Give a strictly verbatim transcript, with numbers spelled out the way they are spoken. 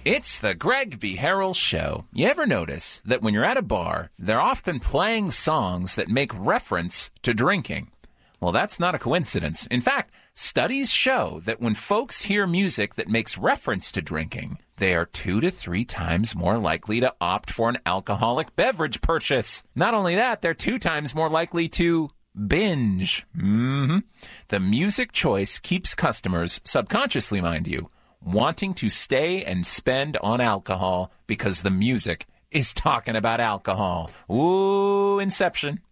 It's the Greg B. Harrell Show. You ever notice that when you're at a bar, they're often playing songs that make reference to drinking? Well, that's not a coincidence. In fact, studies show that when folks hear music that makes reference to drinking, they are two to three times more likely to opt for an alcoholic beverage purchase. Not only that, they're two times more likely to binge. Mm-hmm. The music choice keeps customers, subconsciously mind you, wanting to stay and spend on alcohol because the music is talking about alcohol. Ooh, Inception.